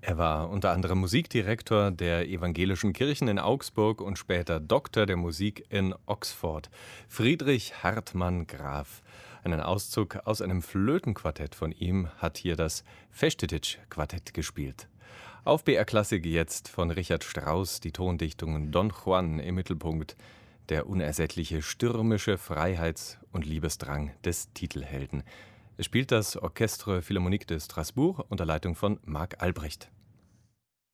Er war unter anderem Musikdirektor der evangelischen Kirchen in Augsburg und später Doktor der Musik in Oxford. Friedrich Hartmann Graf. Einen Auszug aus einem Flötenquartett von ihm hat hier das Festetic-Quartett gespielt. Auf BR Klassik jetzt von Richard Strauss die Tondichtung Don Juan im Mittelpunkt, der unersättliche stürmische Freiheits- und Liebesdrang des Titelhelden. Es spielt das Orchestre Philharmonique de Strasbourg unter Leitung von Marc Albrecht.